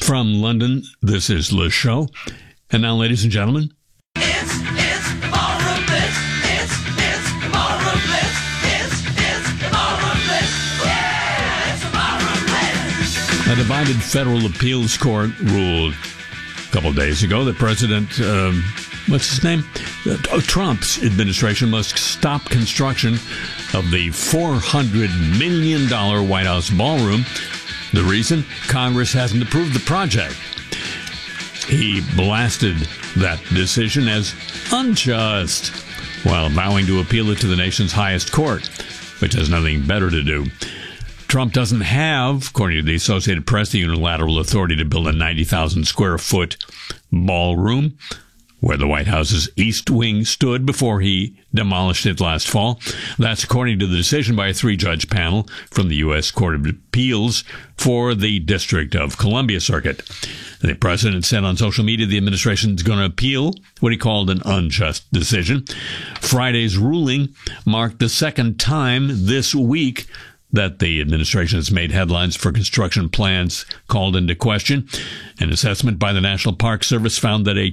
From London, this is Le Show. And now, ladies and gentlemen, It's marvelous. It's marvelous. It's marvelous. Yeah, it's marvelous. a divided federal appeals court ruled a couple of days ago that President, what's his name? Trump's administration must stop construction of the $400 million White House ballroom. The reason? Congress hasn't approved the project. He blasted that decision as unjust while vowing to appeal it to the nation's highest court, which has nothing better to do. Trump doesn't have, according to the Associated Press, the unilateral authority to build a 90,000 square foot ballroom where the White House's East Wing stood before he demolished it last fall. That's according to the decision by a 3-judge panel from the U.S. Court of Appeals for the District of Columbia Circuit. The president said on social media the administration is going to appeal what he called an unjust decision. Friday's ruling marked the second time this week that the administration has made headlines for construction plans called into question. An assessment by the National Park Service found that a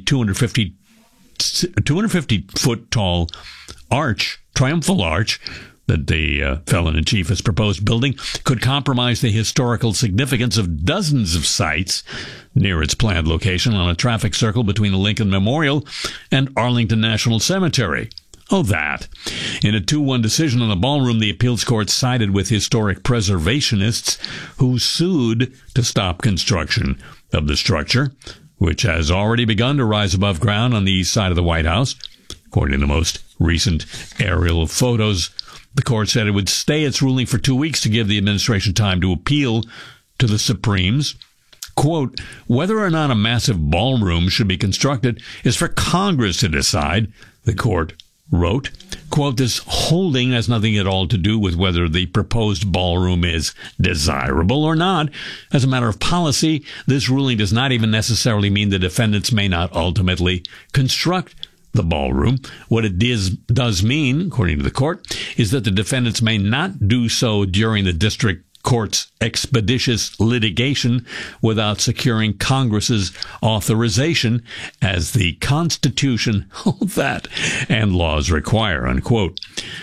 250-foot tall arch, triumphal arch, that the felon-in-chief has proposed building could compromise the historical significance of dozens of sites near its planned location on a traffic circle between the Lincoln Memorial and Arlington National Cemetery. Oh, that. In a 2-1 decision on the ballroom, the appeals court sided with historic preservationists who sued to stop construction of the structure, which has already begun to rise above ground on the east side of the White House. According to the most recent aerial photos, the court said it would stay its ruling for 2 weeks to give the administration time to appeal to the Supremes. Quote, whether or not a massive ballroom should be constructed is for Congress to decide, the court wrote. Quote, this holding has nothing at all to do with whether the proposed ballroom is desirable or not. As a matter of policy, this ruling does not even necessarily mean the defendants may not ultimately construct the ballroom. What it does mean, according to the court, is that the defendants may not do so during the district court's expeditious litigation without securing Congress's authorization as the Constitution, and laws require, unquote.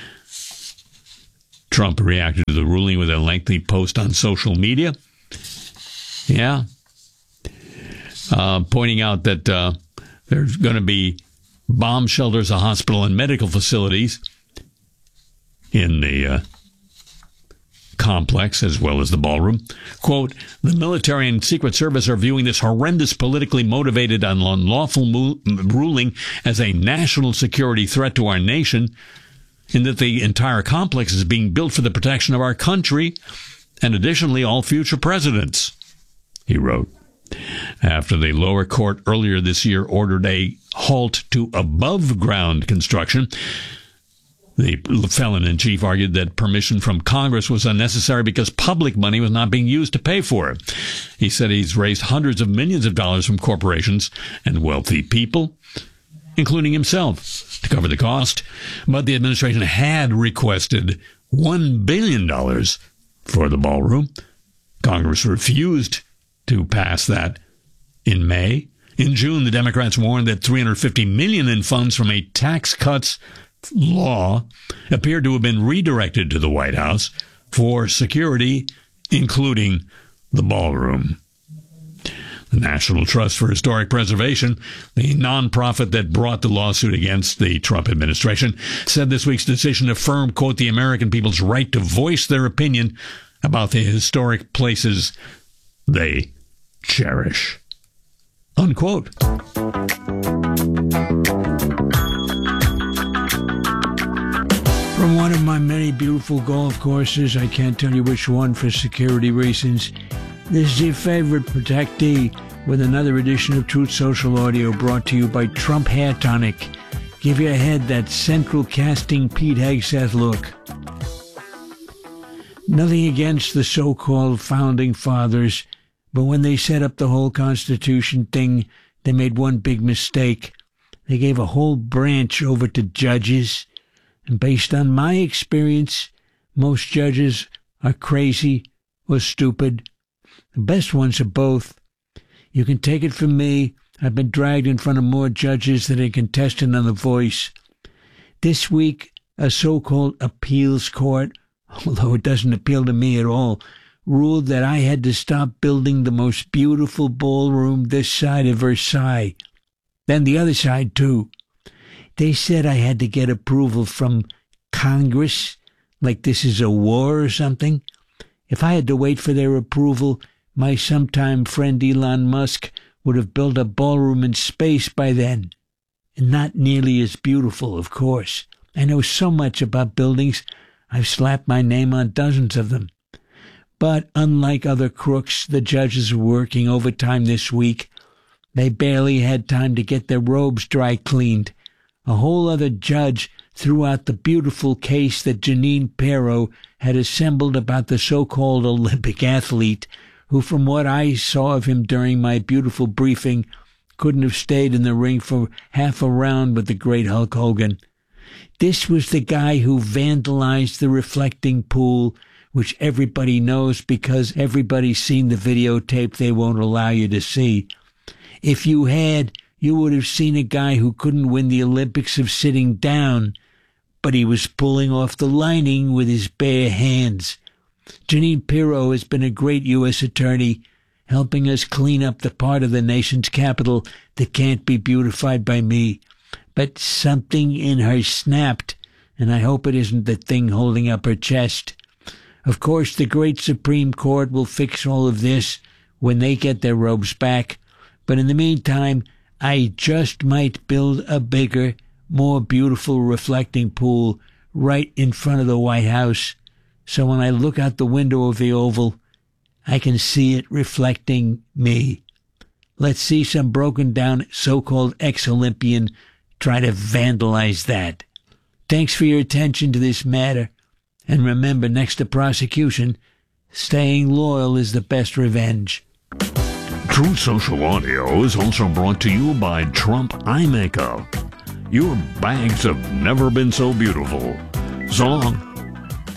Trump reacted to the ruling with a lengthy post on social media. Yeah. Pointing out that there's going to be bomb shelters, a hospital, and medical facilities in the complex as well as the ballroom. Quote, the military and Secret Service are viewing this horrendous politically motivated and unlawful ruling as a national security threat to our nation, in that the entire complex is being built for the protection of our country and additionally all future presidents, he wrote. After the lower court earlier this year ordered a halt to above-ground construction, the felon-in-chief argued that permission from Congress was unnecessary because public money was not being used to pay for it. He said he's raised hundreds of millions of dollars from corporations and wealthy people, including himself, to cover the cost. But the administration had requested $1 billion for the ballroom. Congress refused to pass that in May. In June, the Democrats warned that $350 million in funds from a tax cuts law appeared to have been redirected to the White House for security, including the ballroom. The National Trust for Historic Preservation, the nonprofit that brought the lawsuit against the Trump administration, said this week's decision affirmed, quote, the American people's right to voice their opinion about the historic places they cherish, unquote. From one of my many beautiful golf courses, I can't tell you which one for security reasons, this is your favorite protectee with another edition of Truth Social Audio brought to you by Trump Hair Tonic. Give your head that central casting Pete Hegseth look. Nothing against the so-called founding fathers, but when they set up the whole Constitution thing, they made one big mistake. They gave a whole branch over to judges. And based on my experience, most judges are crazy or stupid. The best ones are both. You can take it from me. I've been dragged in front of more judges than a contestant on The Voice. This week, a so-called appeals court, although it doesn't appeal to me at all, ruled that I had to stop building the most beautiful ballroom this side of Versailles. Then the other side, too. They said I had to get approval from Congress, like this is a war or something. If I had to wait for their approval, my sometime friend Elon Musk would have built a ballroom in space by then. And not nearly as beautiful, of course. I know so much about buildings, I've slapped my name on dozens of them. But unlike other crooks, the judges were working overtime this week. They barely had time to get their robes dry cleaned. A whole other judge threw out the beautiful case that Jeanine Pirro had assembled about the so-called Olympic athlete, who, from what I saw of him during my beautiful briefing, couldn't have stayed in the ring for half a round with the great Hulk Hogan. This was the guy who vandalized the reflecting pool, which everybody knows because everybody's seen the videotape they won't allow you to see. If you had, you would have seen a guy who couldn't win the Olympics of sitting down, but he was pulling off the lining with his bare hands. Jeanine Pirro has been a great U.S. attorney, helping us clean up the part of the nation's capital that can't be beautified by me. But something in her snapped, and I hope it isn't the thing holding up her chest. Of course, the great Supreme Court will fix all of this when they get their robes back, but in the meantime, I just might build a bigger, more beautiful reflecting pool right in front of the White House, so when I look out the window of the Oval, I can see it reflecting me. Let's see some broken-down so-called ex-Olympian try to vandalize that. Thanks for your attention to this matter, and remember, next to prosecution, staying loyal is the best revenge. Truth Social Audio is also brought to you by Trump Eye Makeup. Your bags have never been so beautiful. So long.